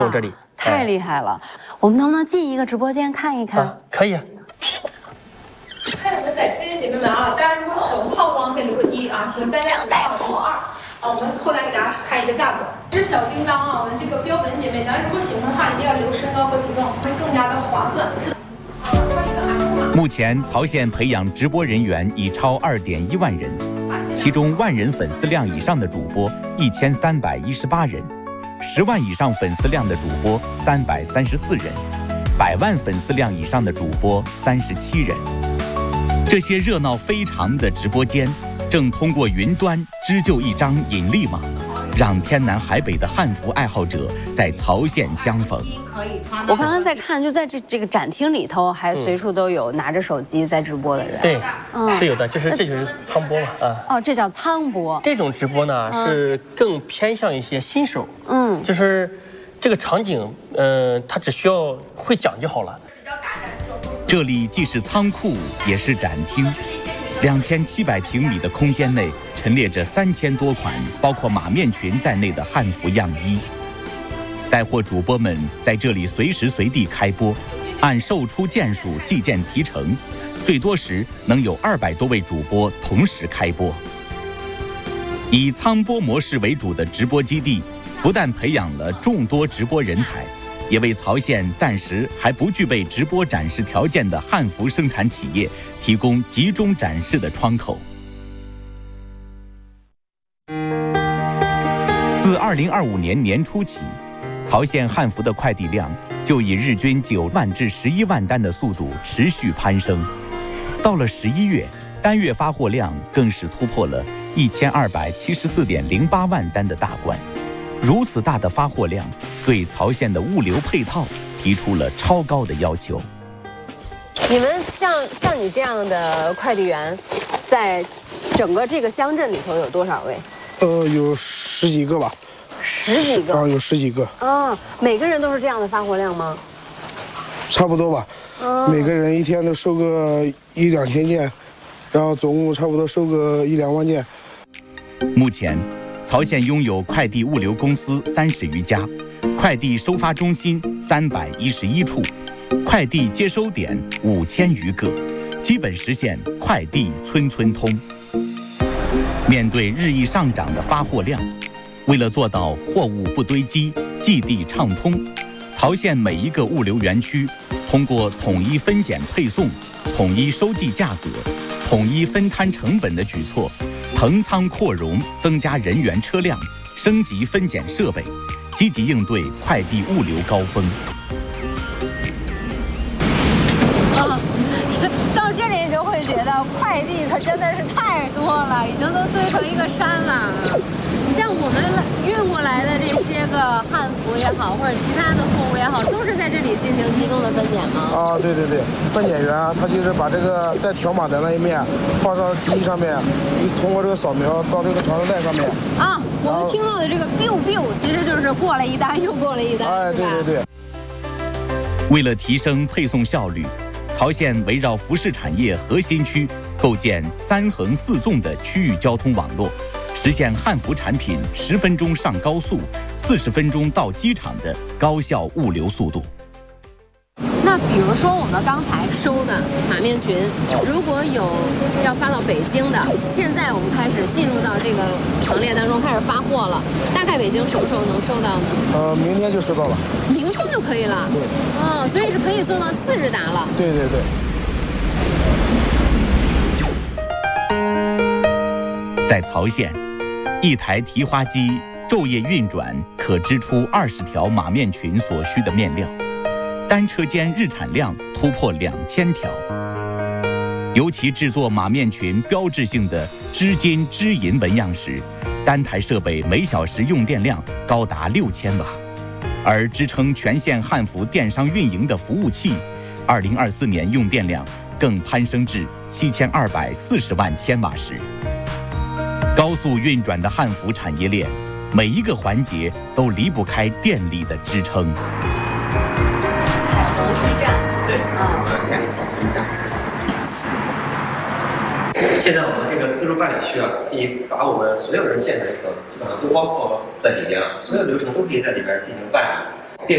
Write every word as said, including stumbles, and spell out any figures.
从这里太厉害了！我们能不能进一个直播间看一看？ 啊、可以。 看我们在这些姐妹们啊，大家如果手抛光跟这个低啊，请单量五号二啊，我们后台给大家开一个价格。这是小叮当啊，我们这个标本姐妹，咱如果喜欢的话，一定要留身高和体重，会更加的划算。 目前曹县培养直播人员已超二点一万人，其中万人粉丝量以上的主播一千三百一十八人，十万以上粉丝量的主播三百三十四人，百万粉丝量以上的主播三十七人。这些热闹非常的直播间，正通过云端织就一张引力网，让天南海北的汉服爱好者在曹县相逢。 我刚刚在看，就在这这个展厅里头，还随处都有拿着手机在直播的人。 对，嗯、是有的，就是这就是仓播嘛，啊。 哦，这叫仓播。 这种直播呢、嗯、是更偏向一些新手， 嗯， 就是这个场景，嗯、呃，它只需要会讲就好了。 这里既是仓库，也是展厅。两千七百平米的空间内陈列着三千多款，包括马面裙在内的汉服样衣。带货主播们在这里随时随地开播，按售出件数计件提成，最多时能有二百多位主播同时开播。以仓播模式为主的直播基地，不但培养了众多直播人才，也为曹县暂时还不具备直播展示条件的汉服生产企业提供集中展示的窗口。自二零二五年年初起，曹县汉服的快递量就以日均九万至十一万单的速度持续攀升。到了十一月，单月发货量更是突破了一千二百七十四点零八万单的大关。如此大的发货量，对曹县的物流配套提出了超高的要求。 你们像像你这样的快递员，在整个这个乡镇里头有多少位？ 呃，有十几个吧。 十几个？ 啊，有十几个。 啊，每个人都是这样的发货量吗？ 差不多吧。啊，每个人一天都收个一两千件，然后总共差不多收个一两万件。 目前，曹县拥有快递物流公司三十余家，快递收发中心三百一十一处，快递接收点五千余个，基本实现快递村村通。面对日益上涨的发货量，为了做到货物不堆积、寄递畅通，曹县每一个物流园区通过统一分拣配送、统一收寄价格、统一分摊成本的举措，腾仓扩容，增加人员车辆，升级分拣设备，积极应对快递物流高峰。 啊，到这里就会觉得快递可真的是太多了，已经都堆成一个山了。像我们运过来的这些个汉服也好，或者其他的货物也好，都是在这里进行集中的分拣吗？ 啊，对对对，分拣员他就是把这个带条码的那一面放到机器上面，通过这个扫描到这个传送带上面。 啊，我们听到的这个 biu biu 其实就是过了一单又过了一单。 哎，对对对。 为了提升配送效率，曹县围绕服饰产业核心区构建三横四纵的区域交通网络，实现汉服产品十分钟上高速、四十分钟到机场的高效物流速度。 那比如说我们刚才收的马面裙，如果有要发到北京的，现在我们开始进入到这个行列当中，开始发货了。大概北京什么时候能收到呢？呃， 明天就收到了。 明天就可以了。 对。 哦，所以是可以做到次日达了。 对对对。 在曹县，一台提花机昼夜运转，可织出二十条马面裙所需的面料，单车间日产量突破两千条。尤其制作马面裙标志性的织金织银纹样时，单台设备每小时用电量高达六千瓦，而支撑全县汉服电商运营的服务器，二零二四年用电量更攀升至七千二百四十万千瓦时。高速运转的汉服产业链，每一个环节都离不开电力的支撑。 彩虹驿站，对，啊， 现在我们这个自助办理区啊，可以把我们所有人县的流程基本上都包括在里边了，所有流程都可以在里边进行办理。